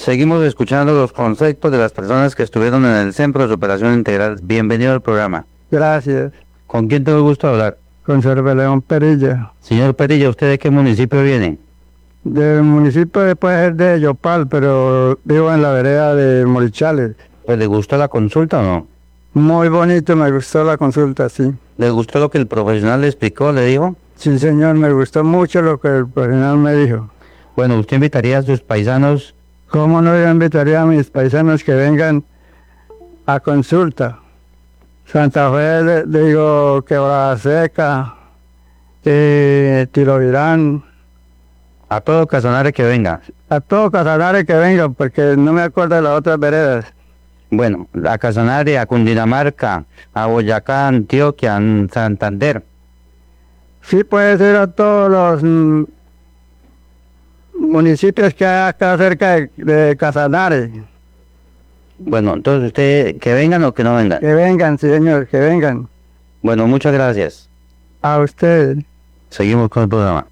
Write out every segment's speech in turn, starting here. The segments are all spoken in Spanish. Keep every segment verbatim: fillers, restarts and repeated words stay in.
Seguimos escuchando los conceptos de las personas que estuvieron en el Centro de Superación Integral. Bienvenido al programa. Gracias. ¿Con quién tengo el gusto de hablar? Con Sorbe León Perilla. Señor Perilla, ¿usted de qué municipio viene? Del municipio de, puede ser de Yopal, pero vivo en la vereda de Morichales. Pues, ¿le gustó la consulta o no? Muy bonito, me gustó la consulta, sí. ¿Le gustó lo que el profesional le explicó, le dijo? Sí, señor, me gustó mucho lo que el profesional me dijo. Bueno, ¿usted invitaría a sus paisanos? ¿Cómo no yo invitaría a mis paisanos que vengan a consulta? Santa Fe, le, le digo, Quebrada Seca, eh, Tirovirán. A todo Casanare que venga. A todo Casanare que venga, porque no me acuerdo de las otras veredas. Bueno, a Casanare, a Cundinamarca, a Boyacá, Antioquia, a Santander. Sí, puede ser a todos los mm, municipios que hay acá cerca de, de Casanare. Bueno, entonces usted, ¿que vengan o que no vengan? Que vengan, sí, señor, que vengan. Bueno, muchas gracias. A usted. Seguimos con el programa.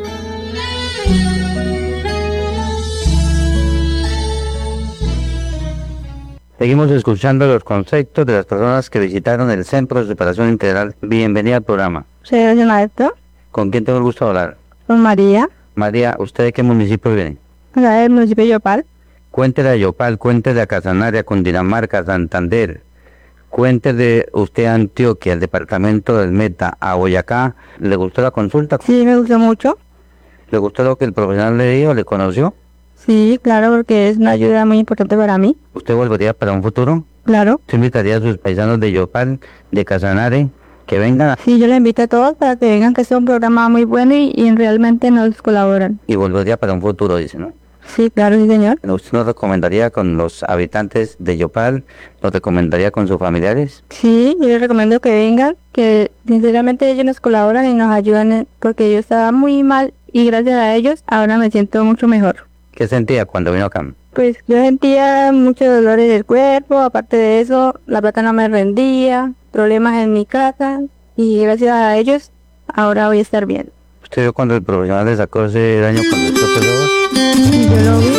Seguimos escuchando los conceptos de las personas que visitaron el Centro de Superación Integral. Bienvenida al programa. Soy el maestro. ¿Con quién tengo el gusto de hablar? Con María. María, ¿usted de qué municipio viene? Del municipio de Yopal. Cuéntele a Yopal, cuéntele a Casanare, a Cundinamarca, a Santander. Cuéntele usted a Antioquia, el departamento del Meta, a Boyacá. ¿Le gustó la consulta? Sí, me gustó mucho. ¿Le gustó lo que el profesional le dijo? ¿Le conoció? Sí, claro, porque es una ayuda muy importante para mí. ¿Usted volvería para un futuro? Claro. ¿Usted invitaría a sus paisanos de Yopal, de Casanare, que vengan? Sí, yo les invito a todos para que vengan, que es un programa muy bueno y, y realmente nos colaboran. Y volvería para un futuro, dice, ¿no? Sí, claro, sí, señor. ¿Usted nos recomendaría con los habitantes de Yopal? ¿Nos recomendaría con sus familiares? Sí, yo les recomiendo que vengan, que sinceramente ellos nos colaboran y nos ayudan, porque yo estaba muy mal y gracias a ellos ahora me siento mucho mejor. ¿Qué sentía cuando vino acá? Pues yo sentía muchos dolores del cuerpo, aparte de eso, la plata no me rendía, problemas en mi casa y gracias a ellos ahora voy a estar bien. ¿Usted vio cuando el profesional le sacó ese daño con el choque? Yo lo vi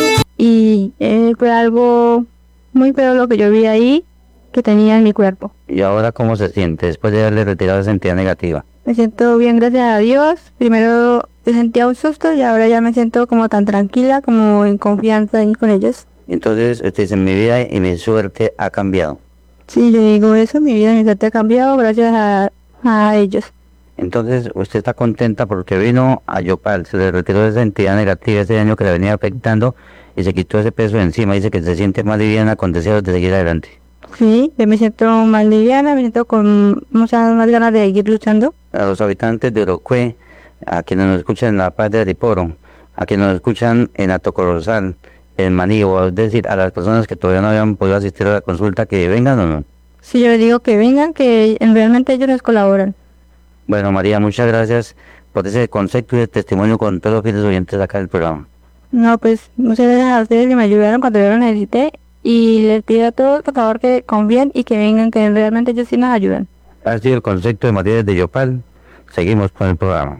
y eh, fue algo muy feo lo que yo vi ahí que tenía en mi cuerpo. ¿Y ahora cómo se siente después de haberle retirado esa entidad negativa? Me siento bien, gracias a Dios. Primero yo sentía un susto y ahora ya me siento como tan tranquila, como en confianza ahí con ellos. Entonces usted dice, mi vida y mi suerte ha cambiado. Sí, yo digo eso, mi vida y mi suerte ha cambiado gracias a, a ellos. Entonces usted está contenta porque vino a Yopal, se le retiró esa entidad negativa, ese daño que le venía afectando y se quitó ese peso de encima. Dice que se siente más liviana con deseos de seguir adelante. Sí, yo me siento más liviana, me siento con muchas más ganas de seguir luchando. A los habitantes de Orocue, a quienes nos escuchan en La Paz de Ariporo, a quienes nos escuchan en Atocorozal, en Manío, es decir, a las personas que todavía no habían podido asistir a la consulta, que vengan o no. Sí, yo les digo que vengan, que realmente ellos nos colaboran. Bueno, María, muchas gracias por ese concepto y el testimonio con todos los fieles oyentes acá del programa. No, pues muchas gracias a ustedes que me ayudaron cuando yo lo necesité y les pido a todos, por favor, que confíen y que vengan, que realmente ellos sí nos ayudan. Ha sido el concepto de María desde Yopal. Seguimos con el programa.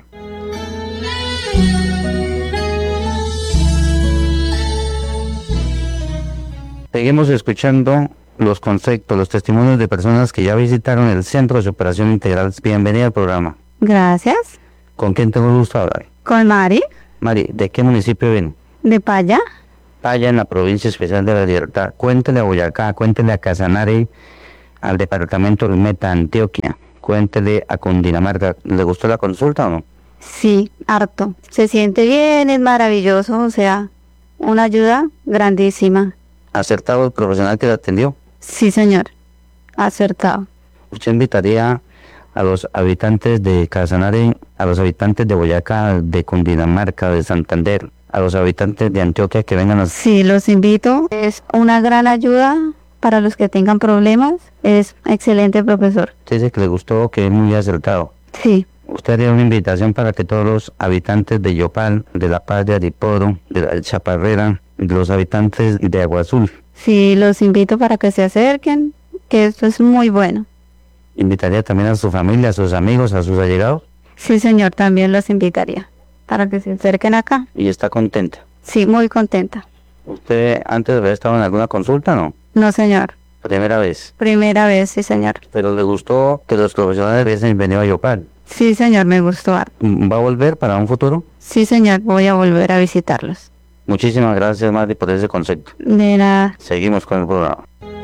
Seguimos escuchando los conceptos, los testimonios de personas que ya visitaron el Centro de Superación Integral. Bienvenida al programa. Gracias. ¿Con quién tengo el gusto de hablar? Con Mari, Mari, ¿de qué municipio viene? de Paya. Allá en la provincia especial de la Libertad. Cuéntele a Boyacá, cuéntele a Casanare, al departamento del Meta, Antioquia. Cuéntele a Cundinamarca. ¿Le gustó la consulta o no? Sí, harto. Se siente bien, es maravilloso, o sea, una ayuda grandísima. ¿Acertado el profesional que le atendió? Sí, señor, acertado. ¿Usted invitaría a los habitantes de Casanare, a los habitantes de Boyacá, de Cundinamarca, de Santander, a los habitantes de Antioquia que vengan a... Sí, los invito. Es una gran ayuda para los que tengan problemas. Es excelente profesor. Usted dice que le gustó, que es muy acertado. Sí. Usted haría una invitación para que todos los habitantes de Yopal, de La Paz de Ariporo, de la Chaparrera, de los habitantes de Agua Azul. Sí, los invito para que se acerquen, que esto es muy bueno. ¿Invitaría también a su familia, a sus amigos, a sus allegados? Sí, señor, también los invitaría para que se acerquen acá. ¿Y está contenta? Sí, muy contenta. ¿Usted antes había estado en alguna consulta, no? No, señor. Primera vez. Primera vez, sí, señor. ¿Pero le gustó que los profesionales hubiesen venido a Yopal? Sí, señor, me gustó harto. ¿Va a volver para un futuro? Sí, señor, voy a volver a visitarlos. Muchísimas gracias, Mari, por ese concepto. De nada. Seguimos con el programa.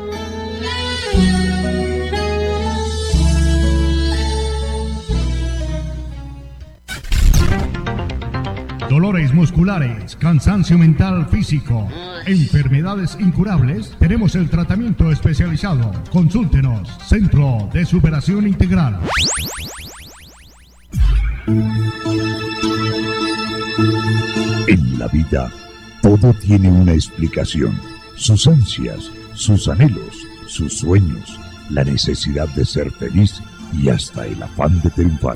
Dolores musculares, cansancio mental físico, enfermedades incurables, tenemos el tratamiento especializado. Consúltenos, Centro de Superación Integral. En la vida, todo tiene una explicación. Sus ansias, sus anhelos, sus sueños, la necesidad de ser feliz y hasta el afán de triunfar.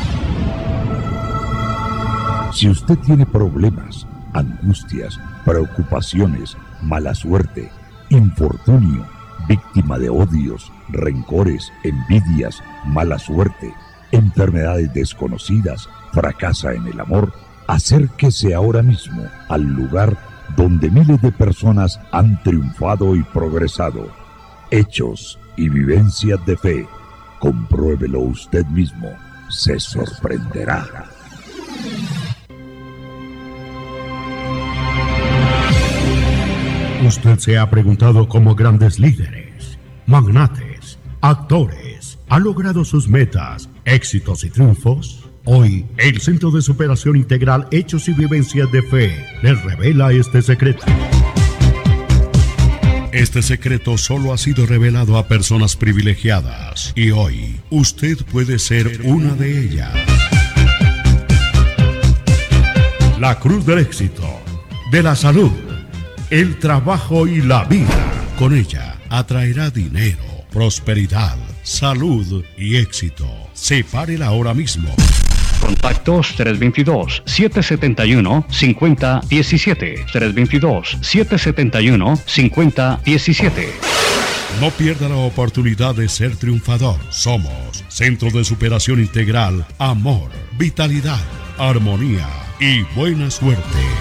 Si usted tiene problemas, angustias, preocupaciones, mala suerte, infortunio, víctima de odios, rencores, envidias, mala suerte, enfermedades desconocidas, fracasa en el amor, acérquese ahora mismo al lugar donde miles de personas han triunfado y progresado. Hechos y vivencias de fe. Compruébelo usted mismo. Se sorprenderá. Usted se ha preguntado cómo grandes líderes, magnates, actores han logrado sus metas, éxitos y triunfos. Hoy, el Centro de Superación Integral Hechos y Vivencias de Fe les revela este secreto. Este secreto solo ha sido revelado a personas privilegiadas y hoy usted puede ser una de ellas. La cruz del éxito, de la salud, el trabajo y la vida. Con ella atraerá dinero, prosperidad, salud y éxito. Sepárela ahora mismo. Contactos tres dos dos, siete siete uno, cinco cero uno siete. tres dos dos, siete siete uno, cinco cero uno siete. No pierda la oportunidad de ser triunfador. Somos Centro de Superación Integral, Amor, Vitalidad, Armonía y Buena Suerte.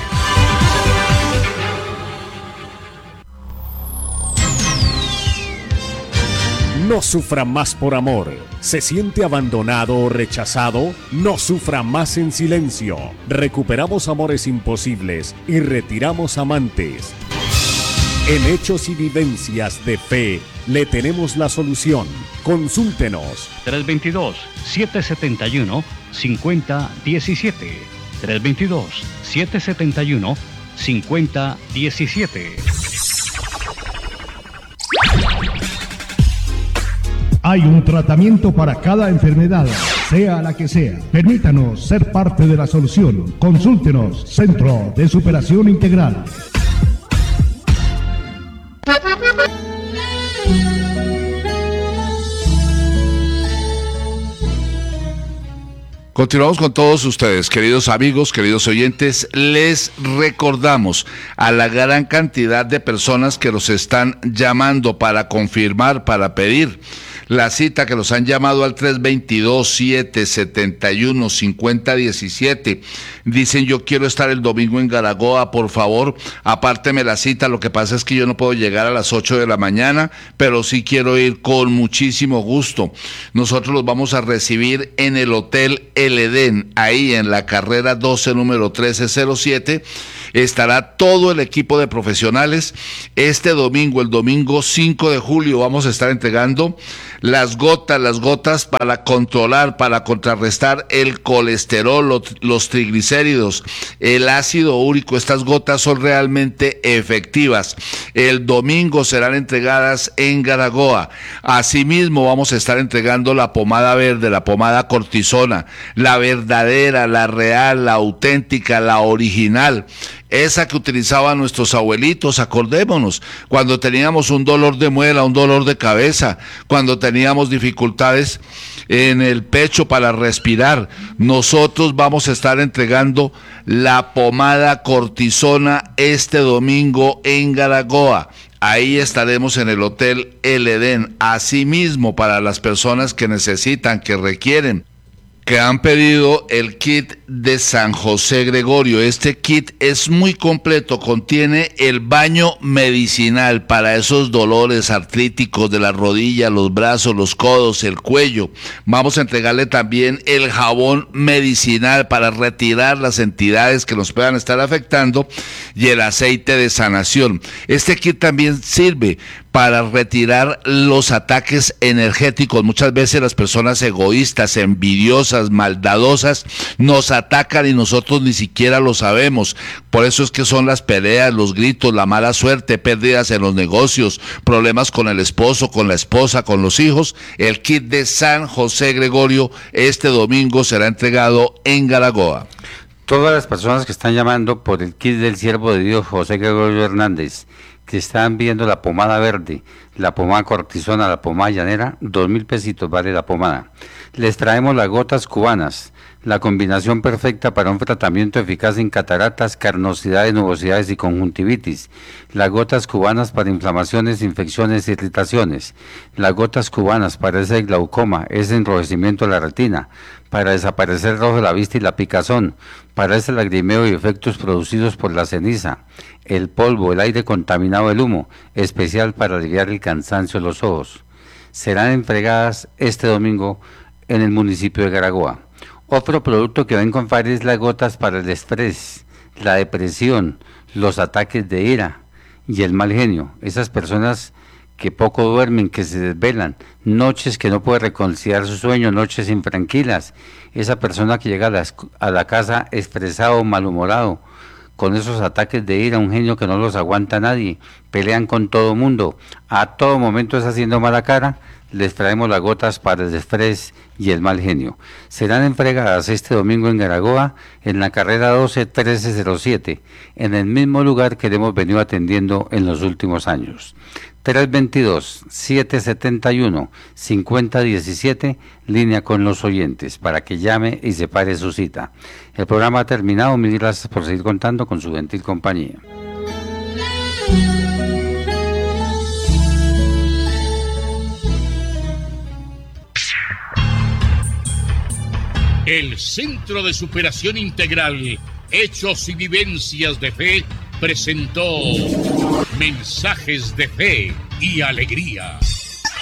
No sufra más por amor. ¿Se siente abandonado o rechazado? No sufra más en silencio. Recuperamos amores imposibles y retiramos amantes. En Hechos y Vivencias de Fe le tenemos la solución. Consúltenos. tres dos dos, siete siete uno, cinco cero uno siete. tres dos dos, siete siete uno, cinco cero uno siete. Hay un tratamiento para cada enfermedad, sea la que sea. Permítanos ser parte de la solución. Consúltenos, Centro de Superación Integral. Continuamos con todos ustedes, queridos amigos, queridos oyentes. Les recordamos a la gran cantidad de personas que los están llamando para confirmar, para pedir la cita, que los han llamado al tres dos dos, siete siete uno, cinco cero uno siete. Dicen: yo quiero estar el domingo en Garagoa, por favor, apárteme la cita. Lo que pasa es que yo no puedo llegar a las ocho de la mañana, pero sí quiero ir con muchísimo gusto. Nosotros los vamos a recibir en el Hotel El Edén, ahí en la carrera doce, número trece cero siete. Estará todo el equipo de profesionales. Este domingo, el domingo cinco de julio, vamos a estar entregando las gotas, las gotas para controlar, para contrarrestar el colesterol, los, los triglicéridos, el ácido úrico. Estas gotas son realmente efectivas. El domingo serán entregadas en Garagoa. Asimismo, vamos a estar entregando la pomada verde, la pomada cortisona, la verdadera, la real, la auténtica, la original. Esa que utilizaban nuestros abuelitos, acordémonos, cuando teníamos un dolor de muela, un dolor de cabeza, cuando teníamos dificultades en el pecho para respirar. Nosotros vamos a estar entregando la pomada cortisona este domingo en Garagoa. Ahí estaremos en el Hotel El Edén. Asimismo, para las personas que necesitan, que requieren, que han pedido el kit de San José Gregorio. Este kit es muy completo, contiene el baño medicinal para esos dolores artríticos de las rodillas, los brazos, los codos, el cuello. Vamos a entregarle también el jabón medicinal para retirar las entidades que nos puedan estar afectando y el aceite de sanación. Este kit también sirve para retirar los ataques energéticos. Muchas veces las personas egoístas, envidiosas, maldadosas, nos atacan y nosotros ni siquiera lo sabemos. Por eso es que son las peleas, los gritos, la mala suerte, pérdidas en los negocios, problemas con el esposo, con la esposa, con los hijos. El kit de San José Gregorio este domingo será entregado en Garagoa. Todas las personas que están llamando por el kit del siervo de Dios José Gregorio Hernández, que están viendo la pomada verde, la pomada cortisona, la pomada llanera, dos mil pesitos vale la pomada. Les traemos las gotas cubanas, la combinación perfecta para un tratamiento eficaz en cataratas, carnosidades, nubosidades y conjuntivitis. Las gotas cubanas para inflamaciones, infecciones, irritaciones. Las gotas cubanas para ese glaucoma, ese enrojecimiento de la retina, para desaparecer el rojo de la vista y la picazón, para ese lagrimeo y efectos producidos por la ceniza, el polvo, el aire contaminado, el humo, especial para aliviar el cansancio de los ojos. Serán entregadas este domingo en el municipio de Garagoa. Otro producto que va a encontrar es las gotas para el estrés, la depresión, los ataques de ira y el mal genio. Esas personas que poco duermen, que se desvelan, noches que no puede reconciliar su sueño, noches intranquilas. Esa persona que llega a la, a la casa estresado, malhumorado, con esos ataques de ira, un genio que no los aguanta nadie, pelean con todo mundo, a todo momento está haciendo mala cara. Les traemos las gotas para el estrés y el mal genio. Serán entregadas este domingo en Garagoa, en la carrera doce trece cero siete, en el mismo lugar que hemos venido atendiendo en los últimos años. tres dos dos, siete siete uno, cinco cero uno siete, línea con los oyentes, para que llame y separe su cita. El programa ha terminado. Mil gracias por seguir contando con su gentil compañía. El Centro de Superación Integral, Hechos y Vivencias de Fe, presentó Mensajes de Fe y Alegría.